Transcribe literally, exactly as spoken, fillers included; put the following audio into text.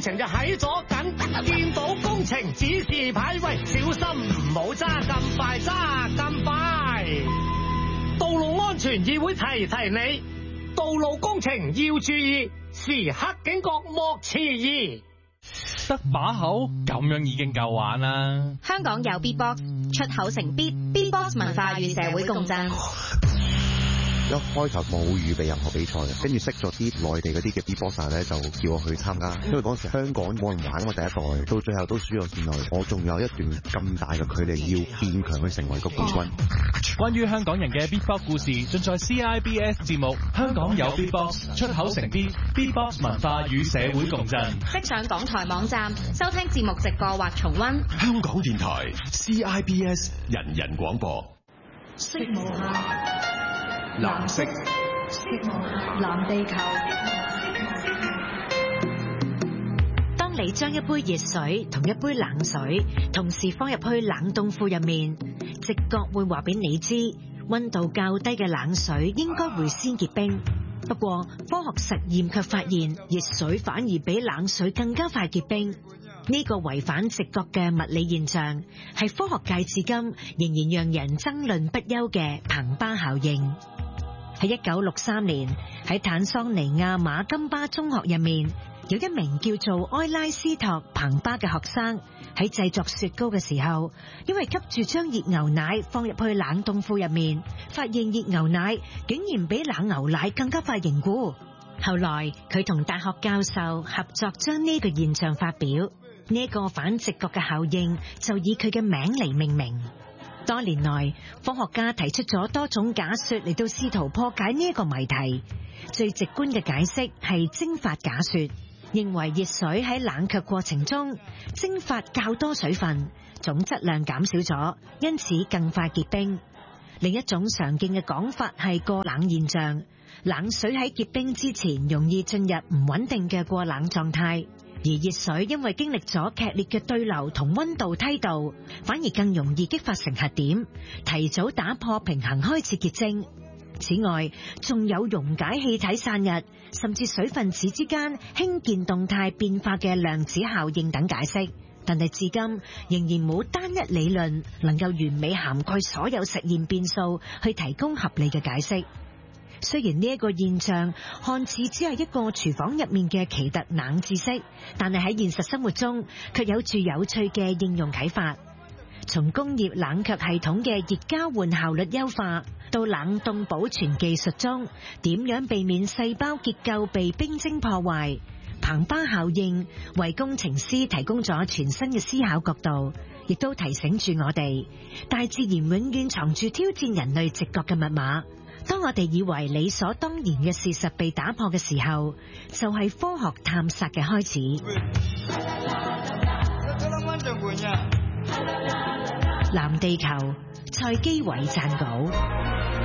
程就喺左近，見到工程指示牌，喂，小心唔好揸咁快，揸咁快。道路安全議會提提你，道路工程要注意，時刻警覺莫遲疑。 得把口咁樣已經夠玩啦。 香港有 Beatbox， 出口成 Beat，Beatbox 文化與社會共振。 一開頭冇預備任何比賽嘅，跟住識咗啲內地嗰啲嘅 beatboxer 咧，就叫我去參加。因為嗰時香港冇人玩啊嘛，第一代到最後都輸咗線內，我仲有一段咁大嘅距離要變強去成為個冠軍。 關於香港人嘅 beatbox 故事，盡在 C I B S 節目《香港有 beatbox》，出口成 Beat，Beatbox 文化與社會共振。 即上港台網站收聽節目直播或重溫。 香港電台 C I B S 人人廣播。 色無限。 藍色， 藍地球。 當你將一杯熱水同一杯冷水同時放入去冷凍庫入面，直覺會話俾你知，溫度較低嘅冷水應該會先結冰。不過科學實驗卻發現，熱水反而比冷水更加快結冰。呢個違反直覺嘅物理現象，係科學界至今仍然讓人爭論不休嘅彭巴效應。喺一九六三年，喺坦桑尼亞馬金巴中學入面，有一名叫做埃拉斯托彭巴嘅學生喺製作雪糕嘅時候，因為急住將熱牛奶放入去冷凍庫入面，發現熱牛奶竟然比冷牛奶更加快凝固。後來佢同大學教授合作，將呢個現象發表。呢一個反直覺嘅效應就以佢嘅名嚟命名。多年來，科學家提出咗多種假說嚟到試圖破解呢一個謎題。最直觀嘅解釋係蒸發假說，認為熱水喺冷卻過程中蒸發較多水分，總質量減少咗，因此更快結冰。另一種常見嘅講法係過冷現象，冷水喺結冰之前容易進入唔穩定嘅過冷狀態。而熱水因為經歷咗劇烈嘅對流同溫度梯度，反而更容易激發成核點，提早打破平衡開始結晶。此外，仲有溶解氣體散逸，甚至水分子之間輕鍵動態變化嘅量子效應等解釋，但係至今仍然冇單一理論能夠完美涵蓋所有實驗變數去提供合理嘅解釋。雖然呢一個現象看似只係一個廚房入面嘅奇特冷知識，但係喺現實生活中卻有住有趣嘅應用啟發。從工業冷卻系統嘅熱交換效率優化，到冷凍保存技術中點樣避免細胞結構被冰晶破壞，彭巴效應為工程師提供咗全新嘅思考角度，亦都提醒住我哋，大自然永遠藏住挑戰人類直覺嘅密碼。當我哋以為理所當然嘅事實被打破嘅時候，就係科學探索嘅開始。藍地球，蔡基偉撰稿。